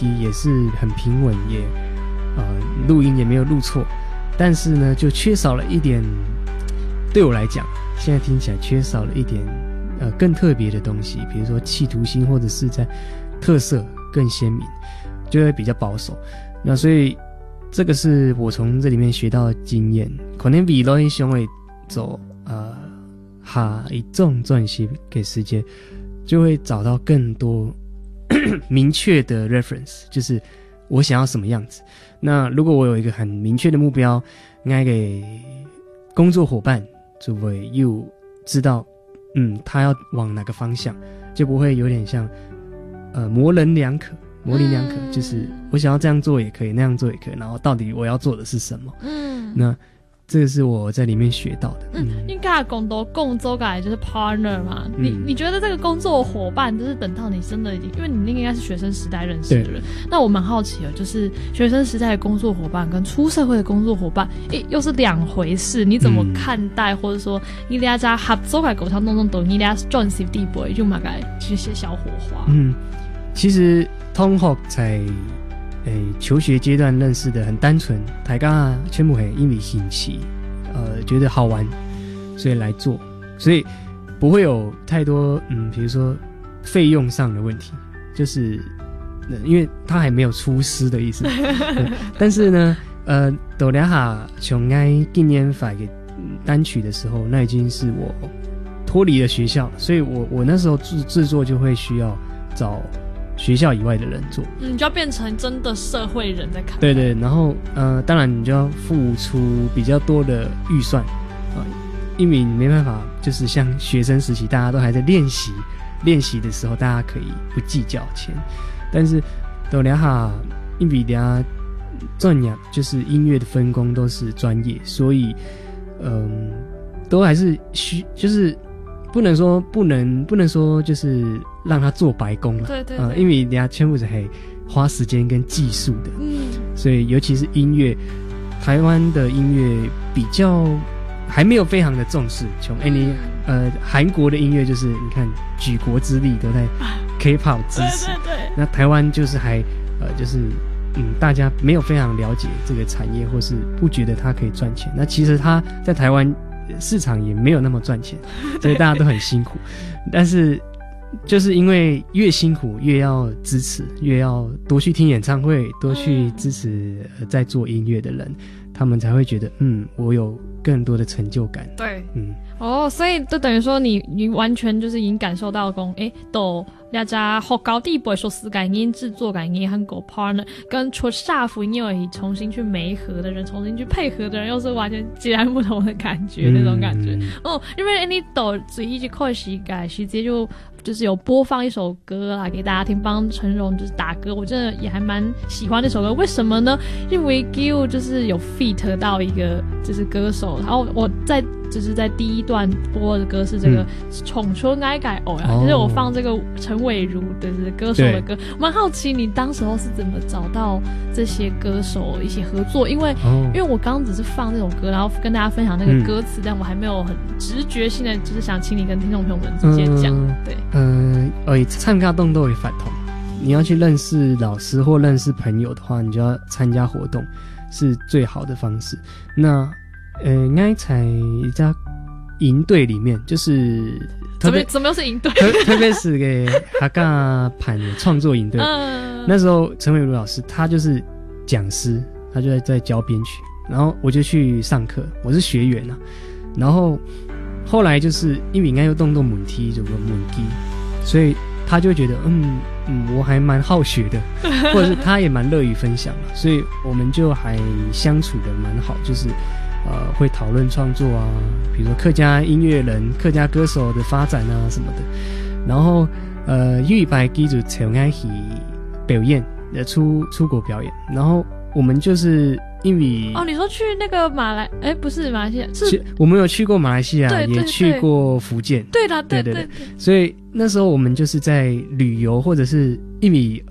题也是很平稳，也录音也没有录错，但是呢就缺少了一点，对我来讲现在听起来缺少了一点更特别的东西，比如说企图心或者是在特色更鲜明，就会比较保守。那所以这个是我从这里面学到的经验，可能比罗伊兄会走下一种专辑给时间，就会找到更多明确的 reference， 就是我想要什么样子。那如果我有一个很明确的目标，应该给工作伙伴就会又知道他要往哪个方向，就不会有点像模棱两可，就是我想要这样做也可以，那样做也可以，然后到底我要做的是什么？那这个是我在里面学到的。 应该共作改就是 partner 嘛。你觉得这个工作伙伴，就是等到你真的已经，因为你应该是学生时代认识的人，那我蛮好奇的，就是学生时代的工作伙伴跟出社会的工作伙伴，又是两回事。你怎么看待，或者说你俩在合作的过程当中，你俩转型地步就大概这些小火花？ 其实同学在求学阶段认识的很单纯，大家全部很因为兴趣，觉得好玩，所以来做，所以不会有太多比如说费用上的问题，就是因为他还没有出师的意思。但是呢，斗俩哈琼爱纪念法给单曲的时候，那已经是我脱离了学校了，所以我那时候制作就会需要找学校以外的人做， 你就要变成真的社会人在看。 对，然后当然你就要付出比较多的预算因为你没办法，就是像学生时期大家都还在练习的时候，大家可以不计较钱，但是都俩哈，因为俩专业就是音乐的分工都是专业，所以都还是就是不能说就是让他做白工了， 对， 因为人家全部是还花时间跟技术的，所以尤其是音乐，台湾的音乐比较还没有非常的重视，韩国的音乐就是你看举国之力都在 K-pop 支持， 对， 那台湾就是还就是大家没有非常了解这个产业，或是不觉得它可以赚钱，那其实它在台湾市场也没有那么赚钱，所以大家都很辛苦。但是就是因为越辛苦越要支持，越要多去听演唱会，多去支持在做音乐的人，他们才会觉得我有更多的成就感。 对，所以就等于说你完全就是已经感受到都大家学高地不会说死感音制作感音和狗 partner 跟出下服因为重新去媒合的人，重新去配合的人，又是完全截然不同的感觉，那种感觉。因为你都随意去开始改，直接就是有播放一首歌啦给大家听，帮陈荣就是打歌，我真的也还蛮喜欢那首歌。为什么呢？因为 Gill 就是有 feat 到一个就是歌手，然后我就是在第一段播的歌是这个宠春爱改偶呀，就是我放这个陈伟如的歌手的歌。蛮好奇你当时候是怎么找到这些歌手一起合作，因为我刚刚只是放这首歌，然后跟大家分享那个歌词，但我还没有很直觉性的，就是想请你跟听众朋友们直接讲。对， 参加动都会反同，你要去认识老师或认识朋友的话，你就要参加活动，是最好的方式。那应该在一家营队里面，就是怎么又是营队？ 特别是给哈嘎盘创作营队。那时候陈伟如老师他就是讲师，他就在教编曲，然后我就去上课，我是学员啊。然后后来就是因为应该有动门梯这个门梯，所以他就觉得我还蛮好学的，或者是他也蛮乐于分享，所以我们就还相处的蛮好，就是会讨论创作啊，比如说客家音乐人、客家歌手的发展啊什么的。然后预白基础常爱去表演，出国表演。然后我们就是因为你说去那个不是马来西亚，是我们有去过马来西亚， 对也去过福建。 对啦，对， 所以那时候我们就是在旅游，或者是因为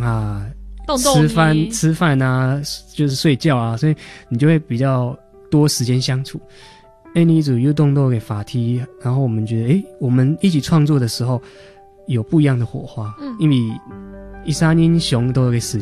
吃饭啊，就是睡觉啊，所以你就会比较多时间相处。你组又动都给法梯，然后我们觉得我们一起创作的时候有不一样的火花。因为13英雄都有个时